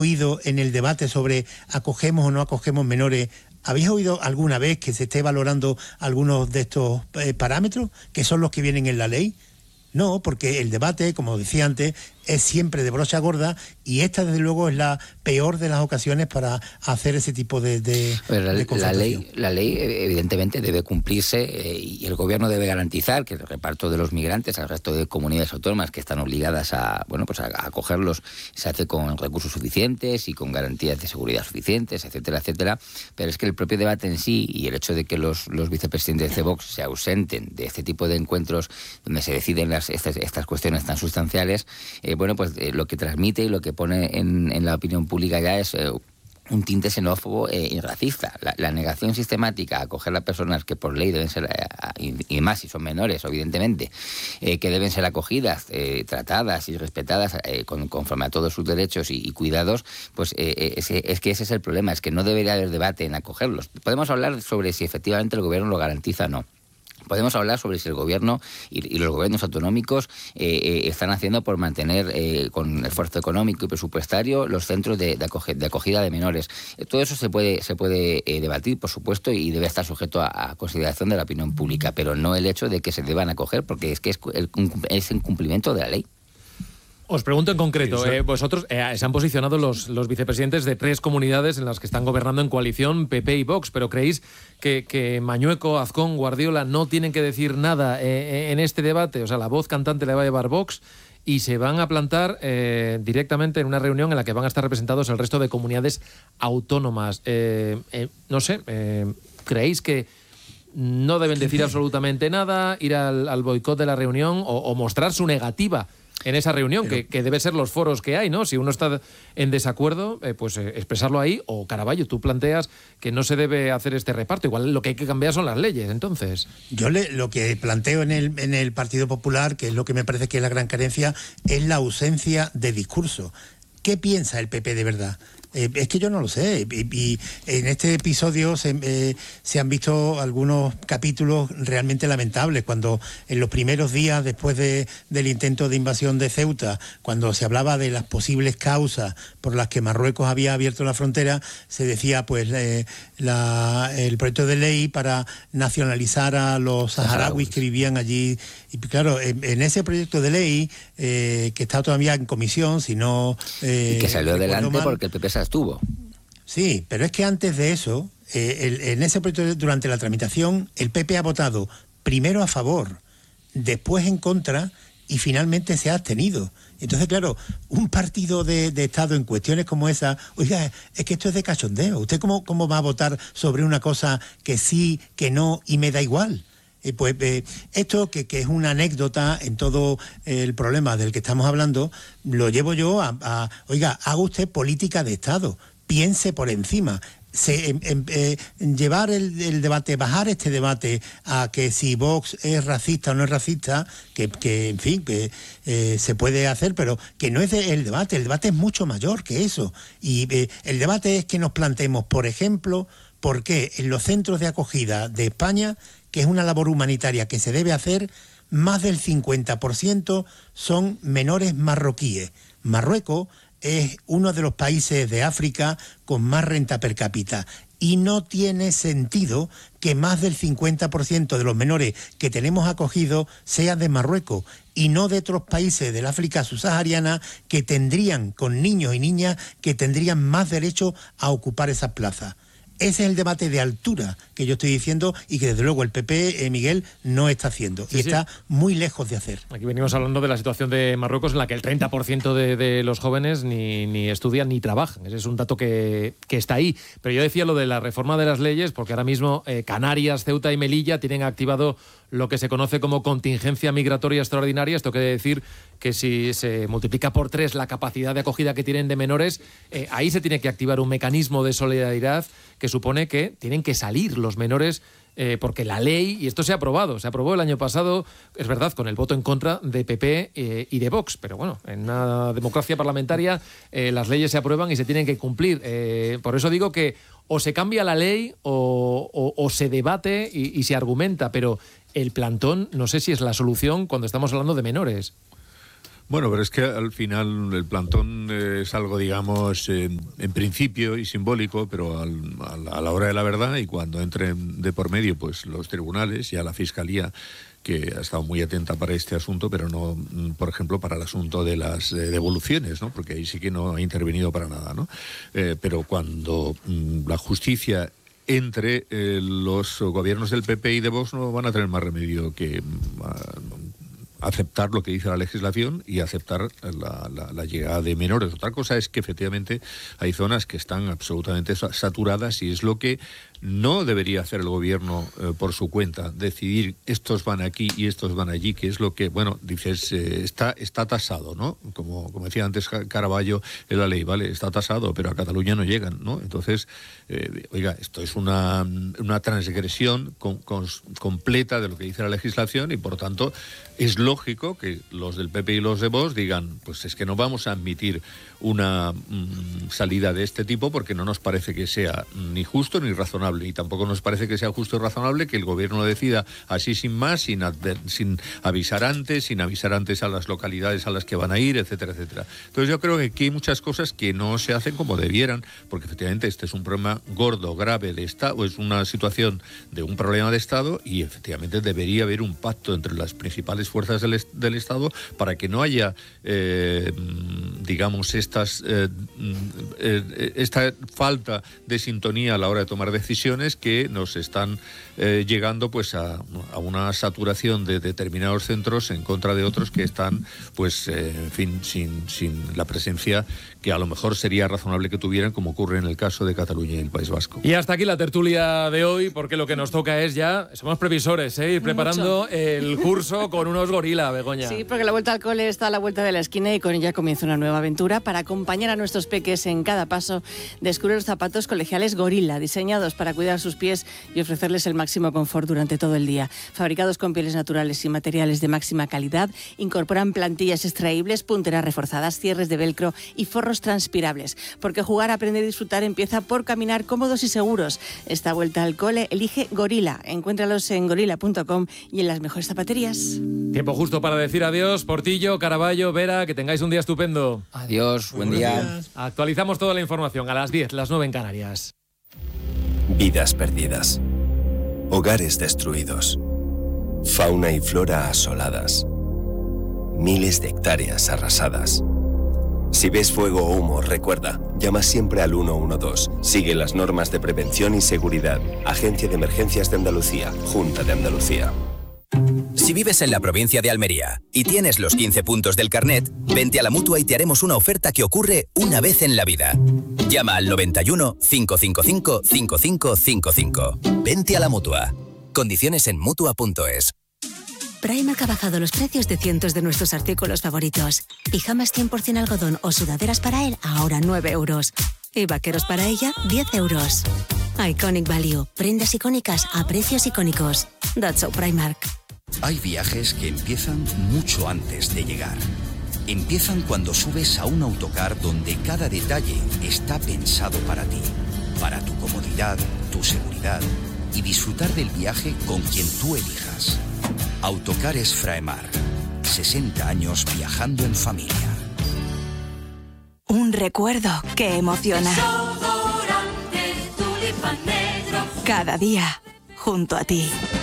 oído en el debate sobre acogemos o no acogemos menores? ¿Habéis oído alguna vez que se esté valorando algunos de estos parámetros, que son los que vienen en la ley? No, porque el debate, como decía antes, es siempre de brocha gorda, y esta desde luego es la peor de las ocasiones para hacer ese tipo de confrontación. La ley evidentemente debe cumplirse, y el gobierno debe garantizar que el reparto de los migrantes al resto de comunidades autónomas que están obligadas a acogerlos se hace con recursos suficientes y con garantías de seguridad suficientes, etcétera, etcétera. Pero es que el propio debate en sí y el hecho de que los vicepresidentes de Vox se ausenten de este tipo de encuentros donde se deciden estas cuestiones tan sustanciales, lo que transmite y lo que pone en la opinión pública ya es un tinte xenófobo y racista. La negación sistemática a acoger a personas que por ley deben ser, y más si son menores, evidentemente, que deben ser acogidas, tratadas y respetadas conforme a todos sus derechos y cuidados, pues es que ese es el problema, es que no debería haber debate en acogerlos. Podemos hablar sobre si efectivamente el gobierno lo garantiza o no. Podemos hablar sobre si el gobierno y los gobiernos autonómicos están haciendo por mantener con esfuerzo económico y presupuestario los centros de acogida de menores. Todo eso se puede debatir, por supuesto, y debe estar sujeto a consideración de la opinión pública, pero no el hecho de que se deban acoger, porque es incumplimiento de la ley. Os pregunto en concreto, vosotros se han posicionado los vicepresidentes de 3 comunidades en las que están gobernando en coalición, PP y Vox, pero ¿creéis que Mañueco, Azcón, Guardiola no tienen que decir nada en este debate? O sea, la voz cantante le va a llevar Vox y se van a plantar directamente en una reunión en la que van a estar representados el resto de comunidades autónomas. No sé, ¿creéis que no deben decir absolutamente nada, ir al boicot de la reunión o mostrar su negativa en esa reunión, que debe ser los foros que hay, ¿no? Si uno está en desacuerdo, expresarlo ahí, o Caraballo, tú planteas que no se debe hacer este reparto. Igual lo que hay que cambiar son las leyes, entonces. Yo lo que planteo en el Partido Popular, que es lo que me parece que es la gran carencia, es la ausencia de discurso. ¿Qué piensa el PP de verdad? Es que yo no lo sé, y en este episodio se han visto algunos capítulos realmente lamentables, cuando en los primeros días después del intento de invasión de Ceuta, cuando se hablaba de las posibles causas por las que Marruecos había abierto la frontera, se decía el proyecto de ley para nacionalizar a los saharauis que vivían allí. Y claro, en ese proyecto de ley, que está todavía en comisión, si no... y que salió adelante porque el PP se abstuvo. Sí, pero es que antes de eso, en ese proyecto, durante la tramitación, el PP ha votado primero a favor, después en contra y finalmente se ha abstenido. Entonces, claro, un partido de Estado en cuestiones como esa, oiga, es que esto es de cachondeo. ¿Usted cómo va a votar sobre una cosa que sí, que no y me da igual? Esto que es una anécdota en todo el problema del que estamos hablando, lo llevo yo oiga, haga usted política de Estado, piense por encima. Llevar el debate, bajar este debate a que si Vox es racista o no es racista, que en fin, que se puede hacer, pero que no es el debate es mucho mayor que eso. Y el debate es que nos planteemos, por ejemplo, por qué en los centros de acogida de España, que es una labor humanitaria que se debe hacer, más del 50% son menores marroquíes. Marruecos es uno de los países de África con más renta per cápita y no tiene sentido que más del 50% de los menores que tenemos acogidos sean de Marruecos y no de otros países del África subsahariana que tendrían, con niños y niñas, que tendrían más derecho a ocupar esas plazas. Ese es el debate de altura que yo estoy diciendo y que desde luego el PP, Miguel, no está haciendo y está muy lejos de hacer. Aquí venimos hablando de la situación de Marruecos en la que el 30% de los jóvenes ni estudian ni trabajan. Ese es un dato que está ahí. Pero yo decía lo de la reforma de las leyes porque ahora mismo Canarias, Ceuta y Melilla tienen activado lo que se conoce como contingencia migratoria extraordinaria. Esto quiere decir que si se multiplica por 3 la capacidad de acogida que tienen de menores, ahí se tiene que activar un mecanismo de solidaridad que supone que tienen que salir los menores porque la ley, y esto se aprobó el año pasado, es verdad, con el voto en contra de PP y de Vox, pero bueno, en una democracia parlamentaria las leyes se aprueban y se tienen que cumplir. Por eso digo que o se cambia la ley o se debate y se argumenta, pero el plantón no sé si es la solución cuando estamos hablando de menores. Bueno, pero es que al final el plantón es algo, digamos, en principio y simbólico, pero a la hora de la verdad, y cuando entren de por medio pues los tribunales y a la Fiscalía, que ha estado muy atenta para este asunto, pero no, por ejemplo, para el asunto de las devoluciones, ¿no? Porque ahí sí que no ha intervenido para nada, ¿no? Pero cuando la justicia entre los gobiernos del PP y de Vox, no van a tener más remedio que aceptar lo que dice la legislación y aceptar la llegada de menores. Otra cosa es que efectivamente hay zonas que están absolutamente saturadas, y es lo que no debería hacer el gobierno por su cuenta, decidir estos van aquí y estos van allí, que es lo que, bueno, dices, está tasado, ¿no? Como decía antes Caraballo en la ley, ¿vale? Está tasado, pero a Cataluña no llegan, ¿no? Entonces, oiga, esto es una transgresión completa de lo que dice la legislación, y por tanto es lógico que los del PP y los de Vox digan, pues es que no vamos a admitir una salida de este tipo porque no nos parece que sea ni justo ni razonable, y tampoco nos parece que sea justo y razonable que el gobierno lo decida así sin más, sin avisar antes a las localidades a las que van a ir, etcétera, etcétera. Entonces yo creo que aquí hay muchas cosas que no se hacen como debieran, porque efectivamente este es un problema gordo, grave de Estado, o es una situación de un problema de Estado, y efectivamente debería haber un pacto entre las principales fuerzas del Estado para que no haya, digamos, esta falta de sintonía a la hora de tomar decisiones que nos están llegando pues a una saturación de determinados centros en contra de otros que están, pues, en fin, sin la presencia que a lo mejor sería razonable que tuvieran, como ocurre en el caso de Cataluña y el País Vasco. Y hasta aquí la tertulia de hoy, porque lo que nos toca es ya, somos previsores, ir preparando el curso con unos gorila, Begoña. Sí, porque la vuelta al cole está a la vuelta de la esquina, y con ella comienza una nueva aventura para acompañar a nuestros peques en cada paso. Descubre los zapatos colegiales Gorila, diseñados para cuidar sus pies y ofrecerles el máximo confort durante todo el día. Fabricados con pieles naturales y materiales de máxima calidad, incorporan plantillas extraíbles, punteras reforzadas, cierres de velcro y forros transpirables. Porque jugar, aprender y disfrutar empieza por caminar cómodos y seguros. Esta vuelta al cole elige Gorila. Encuéntralos en gorila.com y en las mejores zapaterías. Tiempo justo para decir adiós. Portillo, Caraballo, Vera, que tengáis un día estupendo. Adiós, buen día. Actualizamos toda la información a las 10, las 9 en Canarias. Vidas perdidas. Hogares destruidos. Fauna y flora asoladas. Miles de hectáreas arrasadas. Si ves fuego o humo, recuerda, llama siempre al 112. Sigue las normas de prevención y seguridad. Agencia de Emergencias de Andalucía, Junta de Andalucía. Si vives en la provincia de Almería y tienes los 15 puntos del carnet, vente a la Mutua y te haremos una oferta que ocurre una vez en la vida. Llama al 91 555 5555. Vente a la Mutua. Condiciones en Mutua.es. Primark ha bajado los precios de cientos de nuestros artículos favoritos. Pijamas 100% algodón o sudaderas para él, ahora 9 euros. Y vaqueros para ella, 10 euros. Iconic Value. Prendas icónicas a precios icónicos. That's so Primark. Hay viajes que empiezan mucho antes de llegar. Empiezan cuando subes a un autocar donde cada detalle está pensado para ti, para tu comodidad, tu seguridad y disfrutar del viaje con quien tú elijas. Autocares Fraemar. 60 años viajando en familia. Un recuerdo que emociona. Cada día, junto a ti.